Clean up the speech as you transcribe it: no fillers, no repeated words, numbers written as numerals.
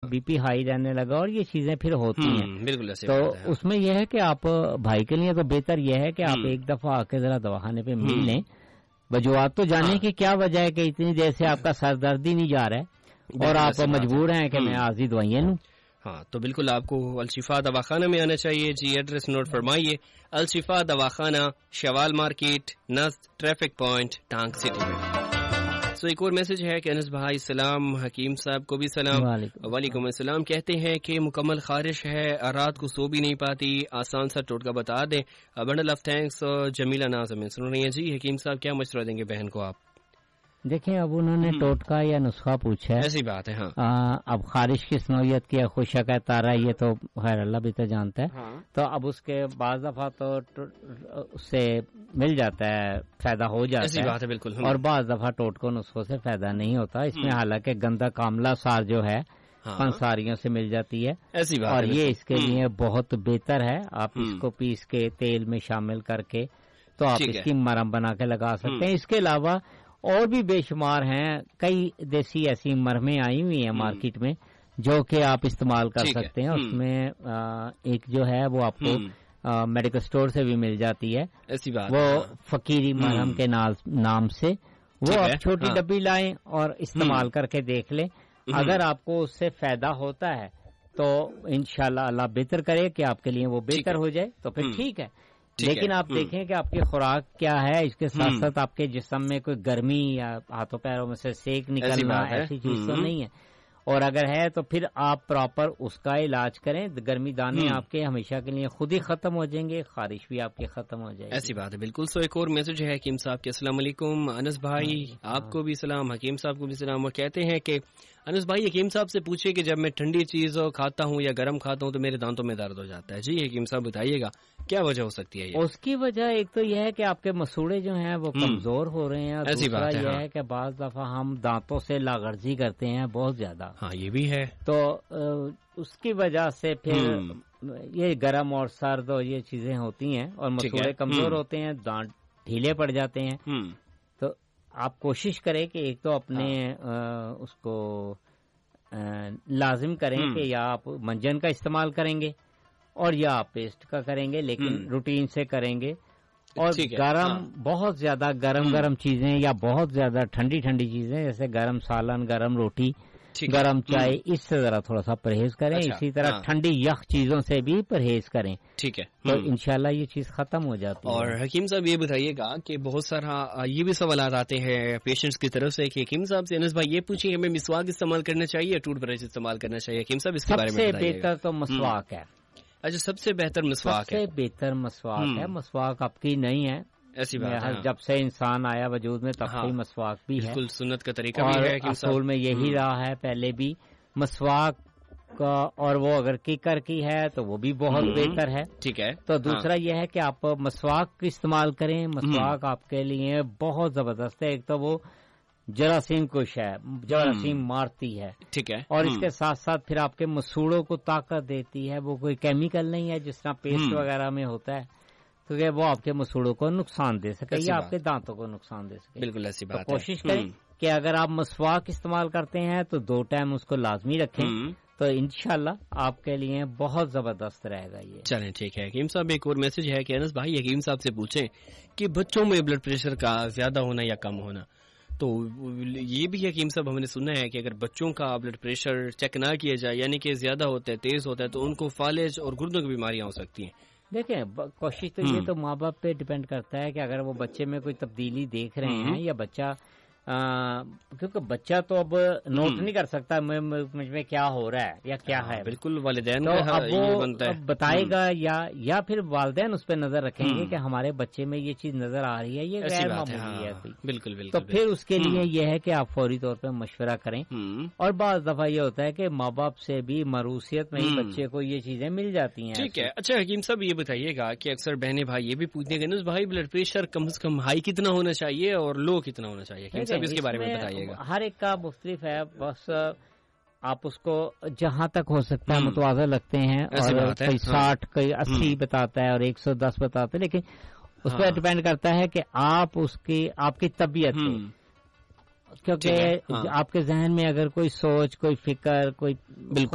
B P high رہنے لگا اور یہ چیزیں پھر ہوتی ہیں. بالکل ایسے تو اس میں یہ ہے کہ آپ بھائی کے لیے تو بہتر یہ ہے کہ آپ ایک دفعہ آ کے ذرا دواخانے پہ مل لیں، وجوہات تو جانیں کہ کیا وجہ ہے کہ اتنی دیر سے آپ کا سر درد ہی نہیں جا رہا ہے اور آپ مجبور ہیں کہ میں عارضی دوائیاں لوں. ہاں تو بالکل آپ کو الشفا دواخانہ میں آنا چاہیے. جی ایڈریس نوٹ فرمائیے، الشفا دواخانہ، شوال مارکیٹ، نزد ٹریفک پوائنٹ، ٹانگ سٹی میں. سو ایک اور میسج ہے کہ انس بھائی سلام، حکیم صاحب کو بھی سلام. وعلیکم السلام. کہتے ہیں کہ مکمل خارش ہے، رات کو سو بھی نہیں پاتی، آسان سا ٹوٹکا بتا دیں. Bundle of thanks. جمیلہ ناظم سن رہی ہیں. جی حکیم صاحب کیا مشورہ دیں گے بہن کو آپ؟ دیکھیں اب انہوں نے ٹوٹکا یا نسخہ پوچھا ہے، ایسی بات ہے. ہاں اب خارش کس نوعیت کی ہے، خوشک ہے، تارا، یہ تو خیر اللہ بھی تو جانتا ہے. تو اب اس کے بعض دفعہ تو اس سے مل جاتا ہے، فائدہ ہو جاتا ہے. بات ہے بالکل. اور بعض دفعہ ٹوٹکوں نسخوں سے فائدہ نہیں ہوتا. اس میں حالانکہ گندا کاملا سار جو ہے پنساریوں سے مل جاتی ہے، ایسی بات. اور یہ اس کے لیے بہت بہتر ہے. آپ اس کو پیس کے تیل میں شامل کر کے تو آپ اس کی مرہم بنا کے لگا سکتے ہیں. اس کے علاوہ اور بھی بے شمار ہیں، کئی دیسی ایسی مرہمیں آئی ہوئی ہیں مارکیٹ میں جو کہ آپ استعمال کر سکتے ہیں. اس میں ایک جو ہے وہ آپ کو میڈیکل سٹور سے بھی مل جاتی ہے، ایسی بات. وہ فقیری مرہم کے نام سے، وہ آپ چھوٹی ڈبی لائیں اور استعمال کر کے دیکھ لیں. اگر آپ کو اس سے فائدہ ہوتا ہے تو انشاءاللہ اللہ بہتر کرے کہ آپ کے لیے وہ بہتر ہو جائے تو پھر ٹھیک ہے. لیکن آپ دیکھیں کہ آپ کی خوراک کیا ہے، اس کے ساتھ ساتھ آپ کے جسم میں کوئی گرمی یا ہاتھوں پیروں میں سے سیک نکلنا ایسی چیز تو نہیں ہے. اور اگر ہے تو پھر آپ پراپر اس کا علاج کریں. گرمی دانے آپ کے ہمیشہ کے لیے خود ہی ختم ہو جائیں گے، خارش بھی آپ کی ختم ہو جائے گی. ایسی بات ہے بالکل. سو ایک اور میسج ہے حکیم صاحب کے. السلام علیکم انس بھائی، آپ کو بھی سلام، حکیم صاحب کو بھی سلام. اور کہتے ہیں کہ انس بھائی حکیم صاحب سے پوچھے کہ جب میں ٹھنڈی چیز کھاتا ہوں یا گرم کھاتا ہوں تو میرے دانتوں میں درد ہو جاتا ہے. جی حکیم صاحب بتائیے گا کیا وجہ ہو سکتی ہے؟ اس کی وجہ ایک تو یہ ہے کہ آپ کے مسوڑے جو ہیں وہ کمزور ہو رہے ہیں. دوسرا یہ ہے کہ بعض دفعہ ہم دانتوں سے لاغرزی کرتے ہیں بہت زیادہ. ہاں یہ بھی ہے. تو اس کی وجہ سے پھر یہ گرم اور سرد اور یہ چیزیں ہوتی ہیں اور مسوڑے کمزور ہوتے ہیں، دانت ڈھیلے پڑ جاتے ہیں. تو آپ کوشش کریں کہ ایک تو اپنے اس کو لازم کریں کہ یا آپ منجن کا استعمال کریں گے اور یا آپ پیسٹ کا کریں گے، لیکن روٹین سے کریں گے. اور گرم بہت زیادہ گرم چیزیں یا بہت زیادہ ٹھنڈی چیزیں جیسے گرم سالن، گرم روٹی، گرم چائے، اس سے ذرا تھوڑا سا پرہیز کریں. اسی طرح ٹھنڈی یخ چیزوں سے بھی پرہیز کریں. ٹھیک ہے. تو انشاءاللہ یہ چیز ختم ہو جاتی ہے. اور حکیم صاحب یہ بتائیے گا کہ بہت سارا یہ بھی سوالات آتے ہیں پیشنٹس کی طرف سے کہ حکیم صاحب سے انس بھائی یہ پوچھیں کہ ہمیں مسواک استعمال کرنا چاہیے یا ٹوتھ برش استعمال کرنا چاہیے؟ حکیم صاحب اس کے بارے میں بتائیے. سب سے بہتر تو مسواک ہے. اچھا سب سے بہتر مسواک ہے. سب سے بہتر مسواک ہے. مسواک آپ کی نہیں ہے، ایسی بات ہے. جب سے انسان آیا وجود میں تب سے مسواک بھی ہے. بالکل سنت کا طریقہ بھی ہے. اصول میں یہی رہا ہے پہلے بھی مسواک کا. اور وہ اگر کیکر کی ہے تو وہ بھی بہت بہتر ہے. ٹھیک ہے. تو دوسرا یہ ہے کہ آپ مسواک استعمال کریں. مسواک آپ کے لیے بہت زبردست ہے. ایک تو وہ جراثیم کش ہے، جراثیم مارتی ہے. ٹھیک ہے. اور اس کے ساتھ ساتھ پھر آپ کے مسوڑوں کو طاقت دیتی ہے. وہ کوئی کیمیکل نہیں ہے جس طرح پیسٹ وغیرہ میں ہوتا ہے تو وہ آپ کے مسوڑوں کو نقصان دے سکے یا آپ کے دانتوں کو نقصان دے سکے. بالکل ایسی بات. کوشش کریں کہ اگر آپ مسواک استعمال کرتے ہیں تو 2 ٹائم اس کو لازمی رکھیں تو انشاءاللہ آپ کے لیے بہت زبردست رہے گا یہ. چلیں ٹھیک ہے. حکیم صاحب ایک اور میسج ہے کہ انس بھائی حکیم صاحب سے پوچھیں کہ بچوں میں بلڈ پریشر کا زیادہ ہونا یا کم ہونا. تو یہ بھی حکیم صاحب ہم نے سنا ہے کہ اگر بچوں کا بلڈ پریشر چیک نہ کیا جائے یعنی کہ زیادہ ہوتا ہے، تیز ہوتا ہے، تو ان کو فالج اور گردوں کی بیماریاں ہو سکتی ہیں. دیکھیں کوشش تو یہ تو ماں باپ پہ ڈیپینڈ کرتا ہے کہ اگر وہ بچے میں کوئی تبدیلی دیکھ رہے ہیں یا بچہ کیونکہ بچہ تو اب نوٹ نہیں کر سکتا مجھ میں کیا ہو رہا ہے یا کیا ہے. بالکل والدین تو اب وہ بتائے گا یا پھر والدین اس پہ نظر رکھیں گے کہ ہمارے بچے میں یہ چیز نظر آ رہی ہے، یہ غیر معمولی ہے. بالکل بالکل. تو پھر اس کے لیے یہ ہے کہ آپ فوری طور پہ مشورہ کریں. اور بعض دفعہ یہ ہوتا ہے کہ ماں باپ سے بھی مروثیت میں ہی بچے کو یہ چیزیں مل جاتی ہیں. ٹھیک ہے. اچھا حکیم صاحب یہ بتائیے گا کہ اکثر بہنیں بھائی یہ بھی پوچھتے ہیں کہ بھائی بلڈ پریشر کم از کم ہائی کتنا ہونا چاہیے اور لو کتنا ہونا چاہیے؟ حکیم صاحب اس کے بارے میں بتائیے. ہر ایک کا مختلف ہے. بس آپ اس کو جہاں تک ہو سکتا ہے متوازن رکھتے ہیں. اور کوئی 60 کوئی 80 بتاتا ہے اور 110 بتاتا ہے، لیکن اس پہ ڈیپینڈ کرتا ہے کہ آپ کی طبیعت کیونکہ آپ کے ذہن میں اگر کوئی سوچ، کوئی فکر، کوئی